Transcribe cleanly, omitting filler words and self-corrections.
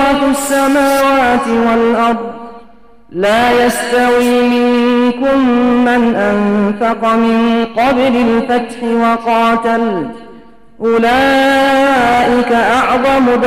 ميراث السماوات والأرض لا يستوي منكم من أنفق من قبل الفتح وقاتل أولئك أعظم